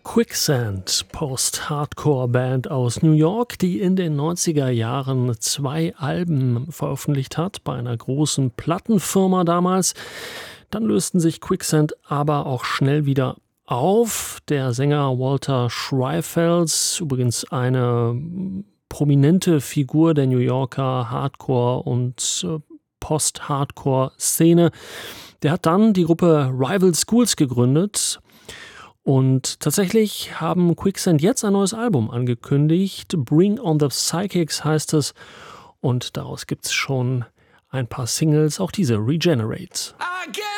Quicksand, Post-Hardcore-Band aus New York, die in den 90er Jahren 2 Alben veröffentlicht hat, bei einer großen Plattenfirma damals. Dann lösten sich Quicksand aber auch schnell wieder auf. Der Sänger Walter Schreifels, übrigens eine prominente Figur der New Yorker Hardcore- und Post-Hardcore-Szene, der hat dann die Gruppe Rival Schools gegründet. Und tatsächlich haben Quicksand jetzt ein neues Album angekündigt. Bring on the Psychics heißt es. Und daraus gibt es schon ein paar Singles, auch diese Regenerate.